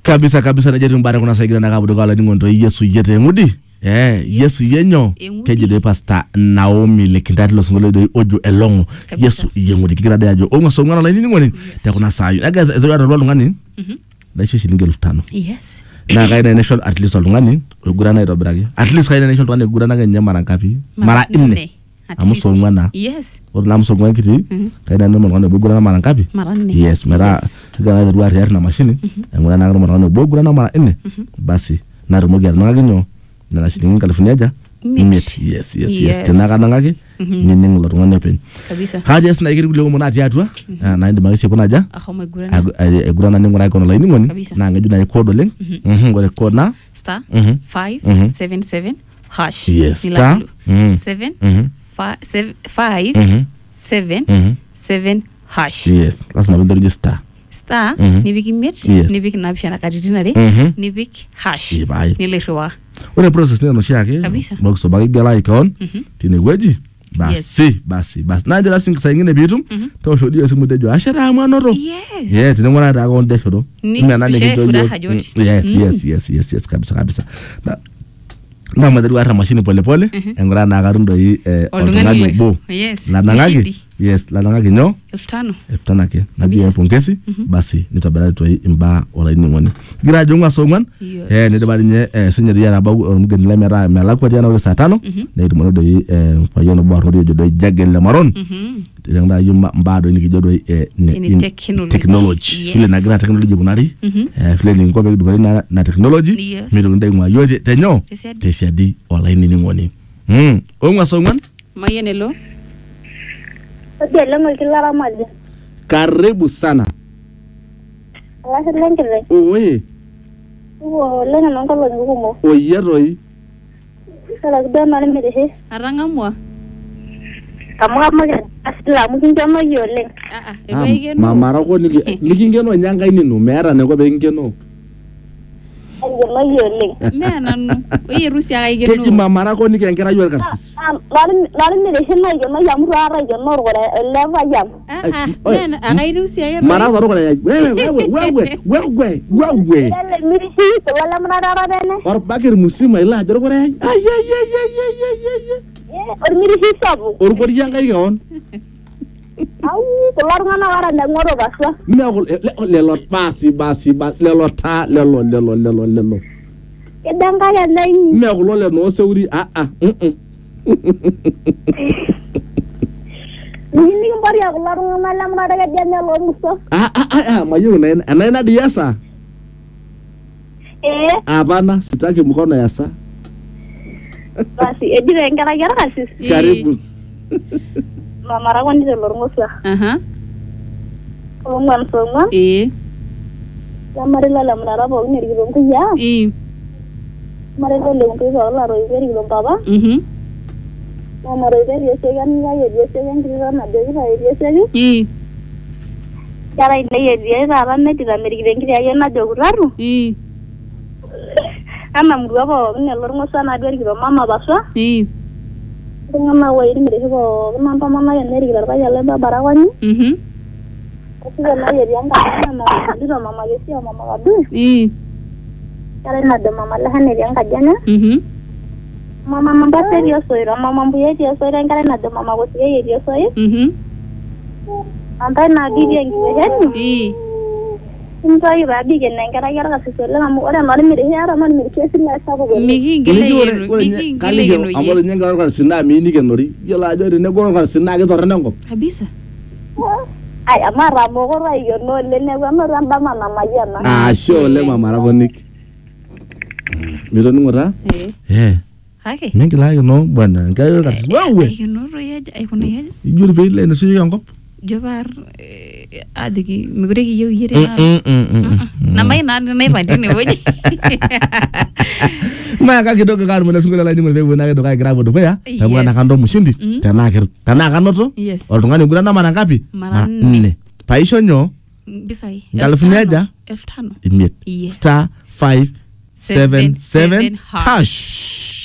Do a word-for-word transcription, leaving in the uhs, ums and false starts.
kabisa kabisa najetu mbara kuna saigira na kabudo kala ningondo Yesu yete ngudi eh Yesu yenyo kejide pastor Naomi lekindati lo songolo do ojo elongo Yesu yengudi kikira dajo ongo songwana la nini ngoni ta kuna sayo aga zero ado lungani mhm na isho shilingi elfu tano yes na kaida national at least lungani ogurana ito bragi at least kaida national twane ogurana ngenya mara ngapi mara nne amusongwana yes or na musongwana kiti kaida no mwana ogurana mara ngapi mara nne yes mara gana da duar yar na machine ngona na ngona mwana ogurana mara nne basi na rumogi arnaginyo na shilingi California ja mit yes yes yes tena kana ngaki nini ngolo ngone pen kabisa haja sina ikiri kulo mona ati atwa na ndi magisi kuna ja akoma gurana gurana ni ngora ikono line ngoni na ngaju na kodo leng mhm ngore kona star five seven seven hash yes star seven five seven seven hash yes lazima bendo register star nibiki met nibiki napshana katitinare nibiki hash nilirwa ule process neno shake box bagi gala icon tini weji basi basi basi na jela sing sayingine bitu to shodio simu dejo ashara mwana ro yes yeah tini mwana ta ko desho do na nani kijojo yes yes yes yes yes kabisa kabisa na madadu ara machine pole pole ngora na garundo yi olungani bo yes la nangaki yes la nangaki nyo elfu tano elfu tano ke na biyo pongesi basi nitabara to yi imba ola ni ngoni gira jonga songwan eh ne dabari nye senyeri yara ba mugeni la mera mela kwa jana saa tano na idu modo yi pa yono bo ro jodo jagel le maron de ngda yumba mbado ni jodo ne technology file na gira technology kunari eh file ni ngobe du na na technology mi do ndai ngwa yote tenyo tesiadi ola ni ngoni mm ongwa songwan mayenelo Oje lengo kilara maji. Karibu sana. Ala lengele. Owe. Wo lengo nongolo ngumo. Oye roi. Sala gdana ni merehe. Arangamwa. Kamwa maga asla mukinjono yole. Ah ah ebegeno. Mama rako niki nikingeno nyanga ini no mera ne ko begeno. Ngelo yole. Mena no. Oye Rusia ga igeno. Keji mama rako niki engera yole karsis. Lari lari merehe na yono yamru ara yono gore leva yam. Ah ah mena aga Rusia yero. Mara zaro gore wewe wewe wewe wewe wewe. Ele mirisi to wala mnara bene. Or bakir musima ila jaro gore. Ay ay ay ay ay ay. Or mirisi sabu. Or ko yanga yon. Au to laru ngana wara ndangoro baswa. Me le lot basi basi le lota le lo le lo le lo le lo. Kedanga ya nai. Me ko le no seuri ah ah. Nini mbari ya laru ngana la mnara ga jenne lo muso. Ah ah ah mayu na anaina diasa. Eh. Hapana sitaki mkono ya saa. Basi edire ngara ngara kasis. Karibu. Mama rako ndile lorngoswa. Aha. Omwan songwa. Eh. La marila la mnara bo ngiri gilom kuya. Eh. Marila le ngiri ko la roi beri gilom baba. Mhm. Mama roi beri yesegan ya yesegan ngiri na de ya yesegan. Eh. Kara ile ye ra me tira meri ngiri ya na joguraru. Eh. Ama mruwa bo ne lorngoswa na beri gilom mama baswa. Eh. Ngama wa iri mire ko mama mama ya neri gilom ya le baba rawani. Mhm. Kuga na ye yanga na ndiro mama yesi mama wadu. Eh. Kara na de mama la hane yanga jana. Mhm. Mama mamba serio soira mama mbuye dia soira kara na de mama go tie dia soira. Mhm. Anta na di dia ngi Eh. Intai babi gena kara kara ka sesole mamu ora mari mire ara mari mire kesi la sabo go. Migi gele migi gele no amolo nyenga ka sinna mi ni genori yola jori ne go ka sinna ke torne ngo. Kabisa. Ay amara mo go ra yo no le ne go amara mama mama yana. Ah sho le mama ra gonik. Mi do ngora? Eh. Eh. Hake. Mengi la no bwana ngayo ka wewe. Ay no ro ya ay kuna ya. Juri be le no si yango. Jobar adigi migure ki yo yire na mai na na mai pantini woji ma ka kidogo kar mo nasungula la ningo bebo na kidogo ka grabo do ya tabu na kando mushindi tana kir tana kanoto oltungani gura na mana ngapi nne paisho nyo bisai galfunaja elfu tano imiet star five seven seven hash